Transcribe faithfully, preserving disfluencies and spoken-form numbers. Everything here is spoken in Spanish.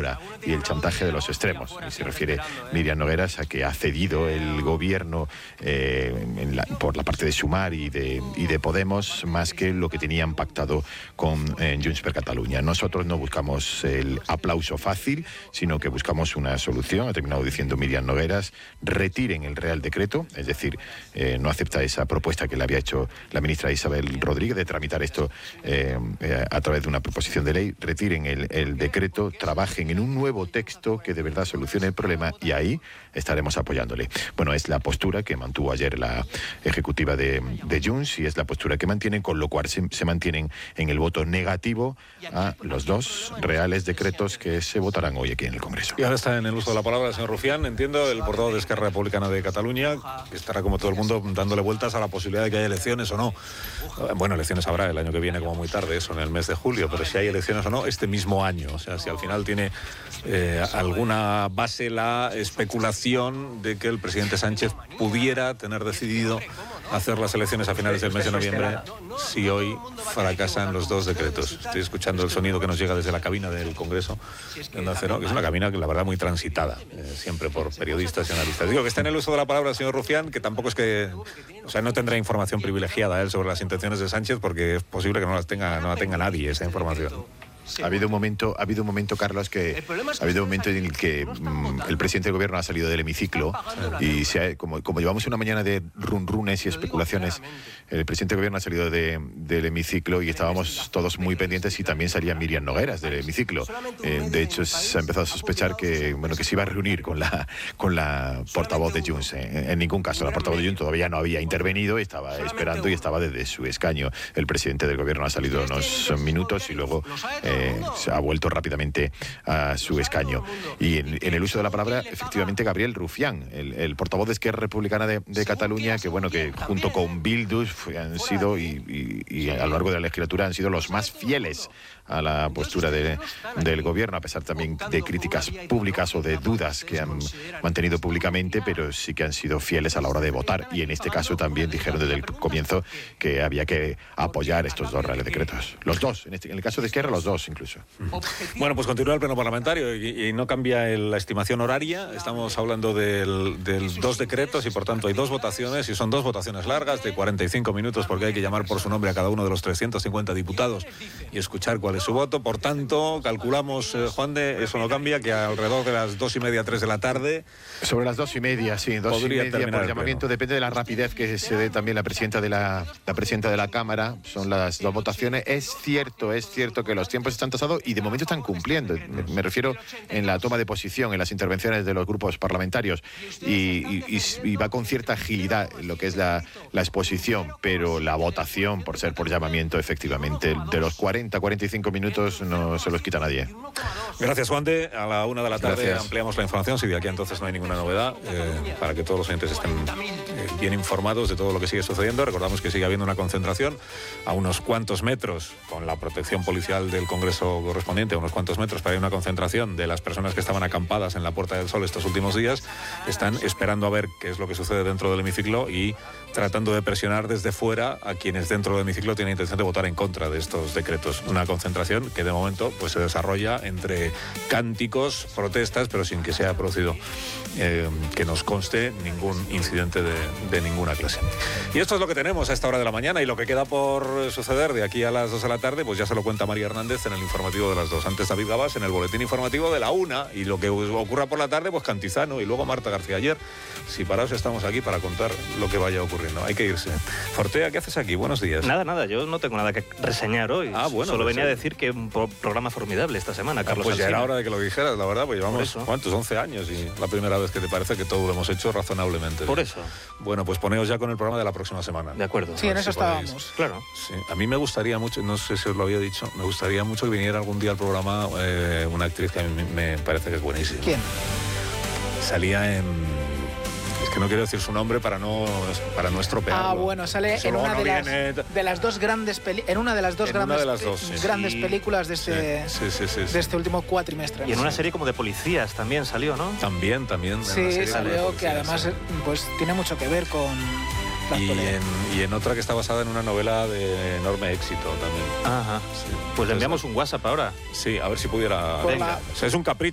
dictadura y el chantaje de los extremos. Y se refiere Míriam Nogueras a que ha cedido el gobierno eh, en la, por la parte de Sumar y de, y de Podemos, más que lo que tenían pactado con eh, Junts per Catalunya. Nosotros no buscamos el aplauso fácil, sino que buscamos una solución. Ha terminado diciendo Míriam Nogueras: retiren el Real Decreto, es decir, eh, no acepta esa propuesta que le había hecho la ministra Isabel Rodríguez de tramitar esto eh, eh, a través de una proposición de ley. Retiren el, el decreto, trabajen en un nuevo texto que de verdad solucione el problema y ahí estaremos apoyándole. Bueno, es la postura que mantuvo ayer la ejecutiva de, de Junts y es la postura que mantienen, con lo cual se, se mantienen en el voto negativo a los dos reales decretos que se votarán hoy aquí en el Congreso. Y ahora está en el uso de la palabra el señor Rufián, entiendo, el portavoz de Esquerra Republicana de Cataluña, que estará como todo el mundo dándole vueltas a la posibilidad de que haya elecciones o no. Bueno, elecciones habrá el año que viene, como muy tarde, eso en el mes de julio, pero si hay elecciones o no, este mismo año. O sea, si al final tiene eh, alguna base la especulación de que el presidente Sánchez pudiera tener decidido hacer las elecciones a finales del mes de noviembre si hoy fracasan los dos decretos. Estoy escuchando el sonido que nos llega desde la cabina del Congreso de Onda Cero, que es una cabina que la verdad muy transitada, eh, siempre por periodistas y analistas. Digo que está en el uso de la palabra el señor Rufián, que tampoco es que, o sea, no tendrá información privilegiada él sobre las intenciones de Sánchez, porque es posible que no las tenga, no la tenga nadie esa información. Ha habido un momento, ha habido un momento, Carlos, que ha habido un momento en el que mmm, el presidente del gobierno ha salido del hemiciclo y se ha, como, como llevamos una mañana de runrunes y especulaciones, el presidente del gobierno ha salido de, del hemiciclo y estábamos todos muy pendientes y también salía Míriam Nogueras del hemiciclo. Eh, de hecho, se ha empezado a sospechar que, bueno, que se iba a reunir con la, con la portavoz de Junts. En, en ningún caso, la portavoz de Junts todavía no había intervenido, estaba esperando y estaba desde su escaño. El presidente del gobierno ha salido unos minutos y luego Eh, Eh, se ha vuelto rápidamente a su escaño. Y en, en el uso de la palabra, efectivamente, Gabriel Rufián, el, el portavoz de Esquerra Republicana de, de Cataluña, que bueno, que junto con Bildu han sido, y, y, y a lo largo de la legislatura han sido los más fieles a la postura de, del gobierno, a pesar también de críticas públicas o de dudas que han mantenido públicamente, pero sí que han sido fieles a la hora de votar. Y en este caso también dijeron desde el comienzo que había que apoyar estos dos reales decretos. Los dos, en, este, en el caso de Esquerra, los dos incluso. Bueno, pues continúa el pleno parlamentario y, y no cambia el, la estimación horaria. Estamos hablando del, del dos decretos y por tanto hay dos votaciones y son dos votaciones largas de cuarenta y cinco minutos porque hay que llamar por su nombre a cada uno de los trescientos cincuenta diputados y escuchar cuál es su voto. Por tanto, calculamos, eh, Juan de, eso no cambia, que alrededor de las dos y media, tres de la tarde... Sobre las dos y media, sí, dos y media por llamamiento. Depende de la rapidez que se dé también la presidenta de la, la presidenta de la Cámara. Son las dos votaciones. Es cierto, es cierto que los tiempos están tasados y de momento están cumpliendo. Me, me refiero en la toma de posición, en las intervenciones de los grupos parlamentarios. Y, y, y, y va con cierta agilidad lo que es la, la exposición, pero la votación, por ser por llamamiento, efectivamente, de los cuarenta, cuarenta y cinco minutos no se los quita nadie. Gracias, Juan de. A la una de la tarde Gracias. Ampliamos la información, si de aquí a entonces no hay ninguna novedad, eh, para que todos los oyentes estén eh, bien informados de todo lo que sigue sucediendo. Recordamos que sigue habiendo una concentración a unos cuantos metros, con la protección policial del Congreso correspondiente, a unos cuantos metros, para ir a una concentración de las personas que estaban acampadas en la Puerta del Sol estos últimos días. Están esperando a ver qué es lo que sucede dentro del hemiciclo y tratando de presionar desde fuera a quienes dentro del hemiciclo tienen intención de votar en contra de estos decretos. Una concentración que de momento pues se desarrolla entre cánticos, protestas, pero sin que se haya producido, eh, que nos conste, ningún incidente de, de ninguna clase. Y esto es lo que tenemos a esta hora de la mañana y lo que queda por suceder de aquí a las dos de la tarde, pues ya se lo cuenta María Hernández en el informativo de las dos. Antes David Gabás en el boletín informativo de la una y lo que ocurra por la tarde, pues Cantizano y luego Marta García Ayer. Si paraos estamos aquí para contar lo que vaya ocurriendo. Hay que irse. Fortea, ¿qué haces aquí? Buenos días. Nada, nada, yo no tengo nada que reseñar hoy. Ah, bueno. Solo pues venía sí. a decir que un pro programa formidable esta semana, Carlos Ah, pues ya Alsina. era hora de que lo dijeras, la verdad, pues llevamos, ¿cuántos? once años y la primera vez que te parece que todo lo hemos hecho razonablemente bien. Por eso. Bueno, pues poneos ya con el programa de la próxima semana. De acuerdo. Sí, en eso si podéis. estábamos. Claro. Sí, a mí me gustaría mucho, no sé si os lo había dicho, me gustaría mucho que viniera algún día al programa eh, una actriz que a mí me parece que es buenísima. ¿Quién? Salía en... Es que no quiero decir su nombre para no, para no estropearlo. Ah, bueno, sale Eso en luego una no de, viene... las, de las dos grandes peli en una de las dos En grandes, una de las pe- dos, sí. grandes Sí. películas de este, Sí, sí, sí, sí. de este último cuatrimestre. Y en una serie como de policías también salió, ¿no? También, también. en una serie Sí, de salió que policías, además sí. pues tiene mucho que ver con la Y actualidad. en, y en otra que está basada en una novela de enorme éxito también. Ajá. Sí. Pues Entonces, le enviamos un WhatsApp ahora. Sí, a ver si pudiera... Por Venga. la- O sea, es un capricho.